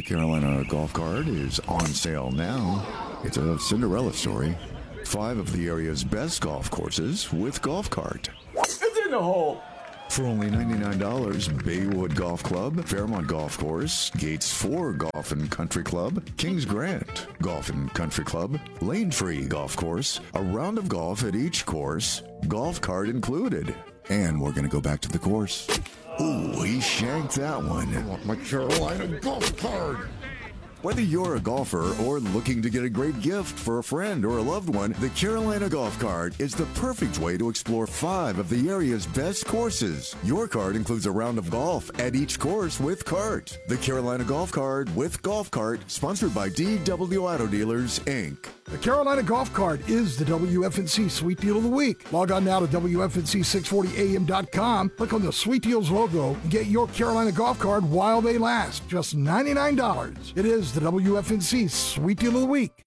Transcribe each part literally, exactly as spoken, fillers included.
Carolina golf cart is on sale now. It's a Cinderella story. Five of the area's best golf courses with golf cart. It's in the hole. For only ninety-nine dollars, Baywood Golf Club, Fairmont Golf Course, Gates four Golf and Country Club, Kings Grant Golf and Country Club, Lane Tree Golf Course, a round of golf at each course, golf cart included. And we're going to go back to the course. Ooh, he shanked that one. I want my Carolina golf cart. Whether you're a golfer or looking to get a great gift for a friend or a loved one, the Carolina Golf Cart is the perfect way to explore five of the area's best courses. Your cart includes a round of golf at each course with cart. The Carolina Golf Cart with golf cart, sponsored by D W Auto Dealers, Incorporated. The Carolina Golf Cart is the W F N C Sweet Deal of the Week. Log on now to W F N C six forty A M dot com, click on the Sweet Deals logo, and get your Carolina Golf Cart while they last. Just ninety-nine dollars. It is the W F N C Sweet Deal of the Week.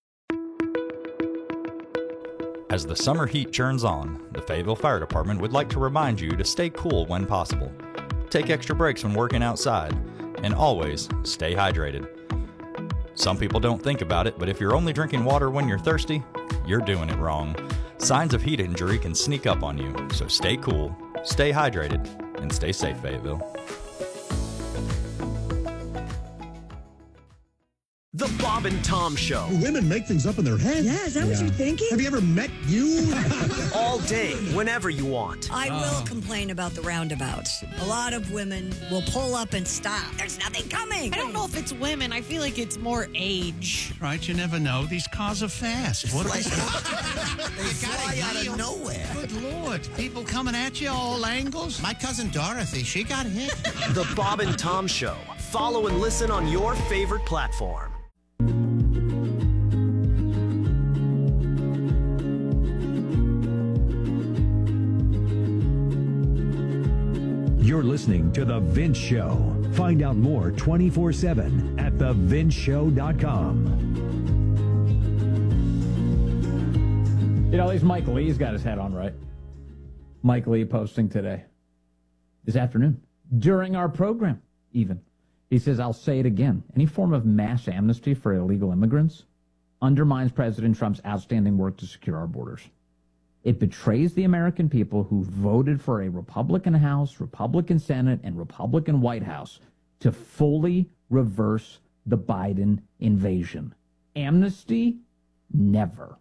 As the summer heat churns on, the Fayetteville Fire Department would like to remind you to stay cool when possible. Take extra breaks when working outside, and always stay hydrated. Some people don't think about it, but if you're only drinking water when you're thirsty, you're doing it wrong. Signs of heat injury can sneak up on you, so stay cool, stay hydrated, and stay safe, Fayetteville. The Bob and Tom Show. Women make things up in their head. Yeah, is that yeah. what you're thinking? Have you ever met you? All day, whenever you want. I will uh. complain about the roundabouts. A lot of women will pull up and stop. There's nothing coming. I don't know if it's women. I feel like it's more age. Right, you never know. These cars are fast. What are they? They fly out of nowhere. Good Lord. People coming at you all angles. My cousin Dorothy, she got hit. The Bob and Tom Show. Follow and listen on your favorite platform. You're listening to The Vince Show. Find out more twenty-four seven at the vince show dot com. You know, at least Mike Lee's got his head on right. Mike Lee posting today, this afternoon, during our program, even. He says, I'll say it again. Any form of mass amnesty for illegal immigrants undermines President Trump's outstanding work to secure our borders. It betrays the American people who voted for a Republican House, Republican Senate, and Republican White House to fully reverse the Biden invasion. Amnesty? Never.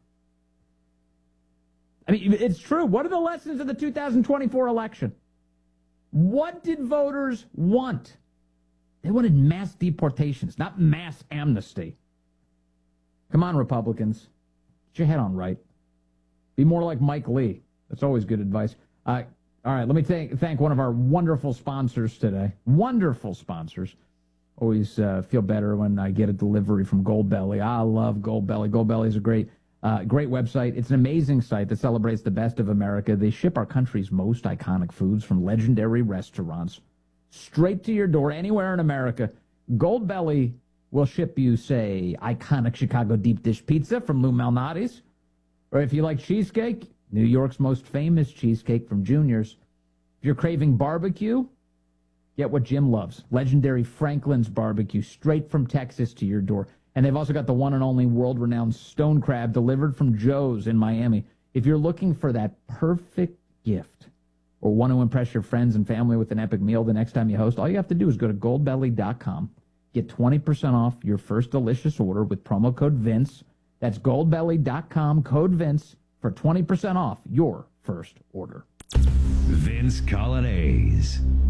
I mean, it's true. What are the lessons of the two thousand twenty-four election? What did voters want? They wanted mass deportations, not mass amnesty. Come on, Republicans. Get your head on right. Be more like Mike Lee. That's always good advice. Uh, all right, let me thank, thank one of our wonderful sponsors today. Wonderful sponsors. Always uh, feel better when I get a delivery from Goldbelly. I love Goldbelly. Goldbelly is a great, uh, great website. It's an amazing site that celebrates the best of America. They ship our country's most iconic foods from legendary restaurants straight to your door anywhere in America. Goldbelly will ship you, say, iconic Chicago deep dish pizza from Lou Malnati's. Or if you like cheesecake, New York's most famous cheesecake from Junior's. If you're craving barbecue, get what Jim loves. Legendary Franklin's barbecue, straight from Texas to your door. And they've also got the one and only world-renowned stone crab delivered from Joe's in Miami. If you're looking for that perfect gift or want to impress your friends and family with an epic meal the next time you host, all you have to do is go to goldbelly dot com. Get twenty percent off your first delicious order with promo code Vince. That's goldbelly dot com, code Vince, for twenty percent off your first order. Vince Coglianese.